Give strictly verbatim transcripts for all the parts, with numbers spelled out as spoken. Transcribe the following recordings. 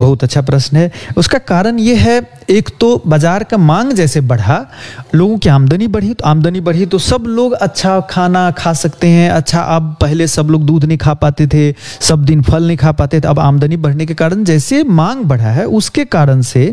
बहुत अच्छा प्रश्न है। उसका कारण ये है, एक तो बाजार का मांग जैसे बढ़ा, लोगों की आमदनी बढ़ी, तो आमदनी बढ़ी तो सब लोग अच्छा खाना खा सकते हैं। अच्छा, अब पहले सब लोग दूध नहीं खा पाते थे, सब दिन फल नहीं खा पाते थे, अब आमदनी बढ़ने के कारण जैसे मांग बढ़ा है, उसके कारण से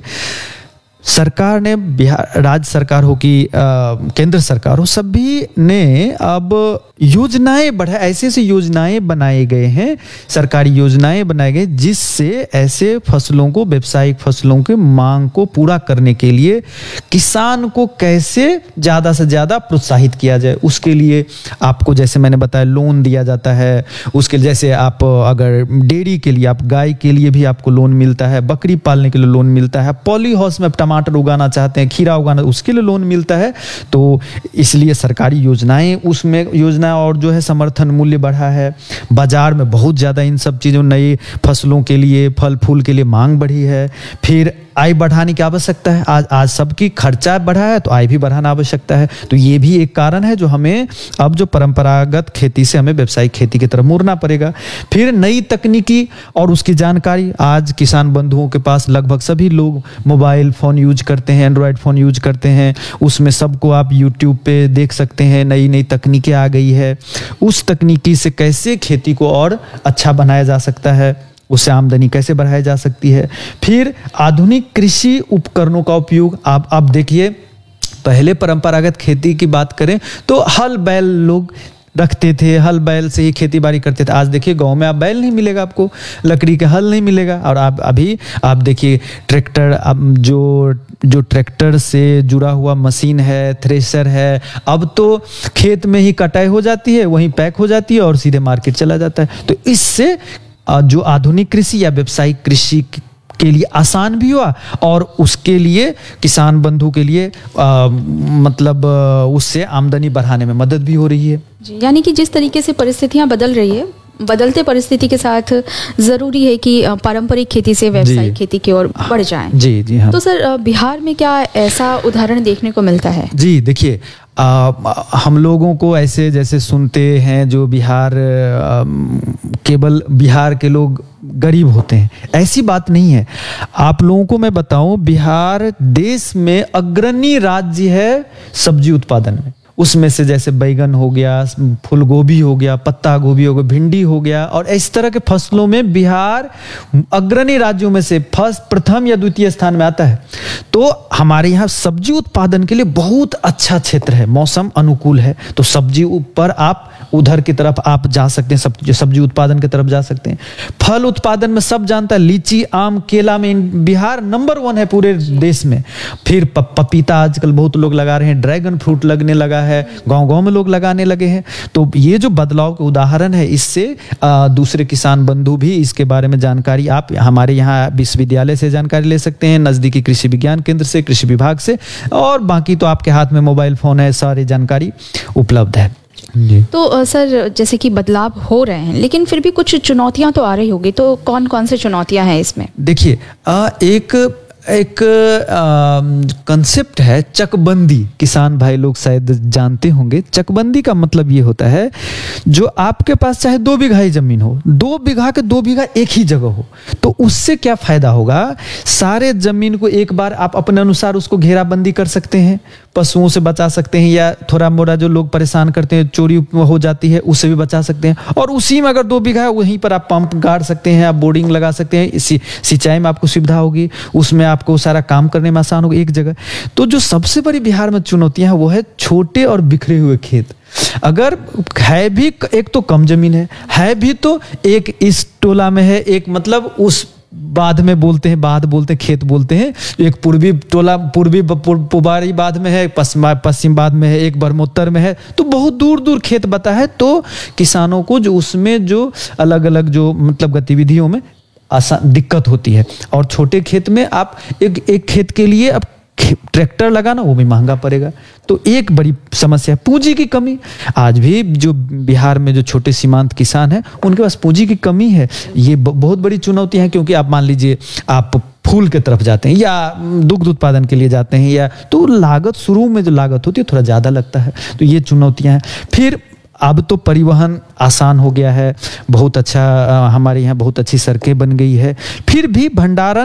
सरकार ने, बिहार राज्य सरकार हो कि केंद्र सरकार हो, सभी ने अब योजनाएं बढ़ा, ऐसे ऐसे योजनाएं बनाए गए हैं, सरकारी योजनाएं बनाए गए, जिससे ऐसे फसलों को, व्यावसायिक फसलों के मांग को पूरा करने के लिए किसान को कैसे ज़्यादा से ज़्यादा प्रोत्साहित किया जाए। उसके लिए आपको, जैसे मैंने बताया, लोन दिया जाता है। उसके लिए जैसे आप अगर डेयरी के लिए, आप गाय के लिए भी आपको लोन मिलता है, बकरी पालने के लिए लोन मिलता है, पॉली हाउस में टमाटर उगाना चाहते हैं, खीरा उगाना, उसके लिए लोन मिलता है। तो इसलिए सरकारी योजनाएं, उसमें योजना और जो है समर्थन मूल्य बढ़ा है, बाजार में बहुत ज़्यादा इन सब चीज़ों, नई फसलों के लिए, फल फूल के लिए मांग बढ़ी है। फिर आय बढ़ाने की आवश्यकता है, आज आज सबकी खर्चा बढ़ा है तो आय भी बढ़ाना आवश्यकता है। तो ये भी एक कारण है जो हमें अब जो परंपरागत खेती से हमें व्यावसायिक खेती की तरफ मुड़ना पड़ेगा। फिर नई तकनीकी और उसकी जानकारी, आज किसान बंधुओं के पास लगभग सभी लोग मोबाइल फ़ोन यूज करते हैं, एंड्रॉयड फ़ोन यूज करते हैं, उसमें सबको आप यूट्यूब पे देख सकते हैं, नई नई तकनीकें आ गई है। उस तकनीकी से कैसे खेती को और अच्छा बनाया जा सकता है, उससे आमदनी कैसे बढ़ाई जा सकती है। फिर आधुनिक कृषि उपकरणों का उपयोग, आप आप देखिए, पहले परंपरागत खेती की बात करें तो हल बैल लोग रखते थे, हल बैल से ही खेती बाड़ी करते थे। आज देखिए गांव में आप बैल नहीं मिलेगा, आपको लकड़ी का हल नहीं मिलेगा। और आप अभी आप देखिए ट्रैक्टर, अब जो जो ट्रैक्टर से जुड़ा हुआ मशीन है, थ्रेशर है, अब तो खेत में ही कटाई हो जाती है, वहीं पैक हो जाती है और सीधे मार्केट चला जाता है। तो इससे जो आधुनिक कृषि या व्यावसायिक कृषि के लिए आसान भी हुआ और उसके लिए किसान बंधु के लिए आ, मतलब उससे आमदनी बढ़ाने में मदद भी हो रही है। जी, यानी कि जिस तरीके से परिस्थितियां बदल रही है, बदलते परिस्थिति के साथ जरूरी है कि पारंपरिक खेती से व्यावसायिक खेती की ओर बढ़ जाएं। जी जी हाँ। तो सर, बिहार में क्या ऐसा उदाहरण देखने को मिलता है? जी देखिए, हम लोगों को ऐसे जैसे सुनते हैं, जो बिहार, आ, केवल बिहार के लोग गरीब होते हैं, ऐसी बात नहीं है। आप लोगों को मैं बताऊं, बिहार देश में अग्रणी राज्य है सब्जी उत्पादन में। उसमें से जैसे बैगन हो गया, फूल गोभी हो गया, पत्ता गोभी हो गया, भिंडी हो गया, और इस तरह के फसलों में बिहार अग्रणी राज्यों में से फर्स्ट, प्रथम या द्वितीय स्थान में आता है। तो हमारे यहाँ सब्जी उत्पादन के लिए बहुत अच्छा क्षेत्र है, मौसम अनुकूल है, तो सब्जी ऊपर आप उधर की तरफ आप जा सकते हैं, सब सब्जी उत्पादन की तरफ जा सकते हैं। फल उत्पादन में सब जानता है, लीची, आम, केला में बिहार नंबर वन है पूरे देश में। फिर पपीता आजकल बहुत लोग लगा रहे हैं, ड्रैगन फ्रूट लगने लगा है, गांव-गांव में लोग लगाने लगे हैं। तो ये जो बदलाव के उदाहरण है, इससे दूसरे किसान बंधु भी इसके बारे में जानकारी आप हमारे यहाँ विश्वविद्यालय से जानकारी ले सकते हैं, नजदीकी कृषि विज्ञान केंद्र से, कृषि विभाग से, और बाकी तो आपके हाथ में मोबाइल फोन है, सारी जानकारी उपलब्ध है। जी। तो सर, जैसे कि बदलाव हो रहे हैं, लेकिन फिर भी कुछ चुनौतियां तो आ रही होगी, तो कौन कौन से चुनौतियां हैं इसमें? देखिए, एक एक कंसेप्ट है चकबंदी, किसान भाई लोग शायद जानते होंगे। चकबंदी का मतलब ये होता है, जो आपके पास चाहे दो बीघा ही जमीन हो, दो बीघा के दो बीघा एक ही जगह हो, तो उससे क्या फायदा होगा, सारे जमीन को एक बार आप अपने अनुसार उसको घेराबंदी कर सकते हैं, पशुओं से बचा सकते हैं, या थोड़ा मोड़ा जो लोग परेशान करते हैं, चोरी हो जाती है, उससे भी बचा सकते हैं। और उसी में अगर दो बीघा है, वहीं पर आप पंप गाड़ सकते हैं, आप बोर्डिंग लगा सकते हैं, इसी सिंचाई में आपको सुविधा होगी, उसमें आपको सारा काम करने में आसान होगा एक जगह। तो जो सबसे बड़ी बिहार में चुनौतियां हैं वो है छोटे और बिखरे हुए खेत। अगर है भी एक तो कम जमीन है, है भी तो एक इस टोला में है, एक मतलब उस बाध में बोलते हैं, बाध बोलते हैं, खेत बोलते हैं, एक पूर्वी टोला, पूर्वी पुबारी बाध में है, पश्चिम पश्चिम बाध में है, एक बरमोत्तर में है, तो बहुत दूर दूर खेत बता है। तो किसानों को जो उसमें जो अलग अलग जो मतलब गतिविधियों में आसान दिक्कत होती है। और छोटे खेत में आप एक एक खेत के लिए अब ट्रैक्टर लगाना वो भी महंगा पड़ेगा, तो एक बड़ी समस्या है पूंजी की कमी। आज भी जो बिहार में जो छोटे सीमांत किसान हैं उनके पास पूंजी की कमी है, ये बहुत बड़ी चुनौती है। क्योंकि आप मान लीजिए आप फूल के तरफ जाते हैं या दुग्ध उत्पादन के लिए जाते हैं, या तो लागत शुरू में जो लागत होती है थोड़ा ज़्यादा लगता है, तो ये चुनौतियाँ हैं। फिर अब तो परिवहन आसान हो गया है, बहुत अच्छा, हमारे यहाँ बहुत अच्छी सड़कें बन गई है, फिर भी भंडारण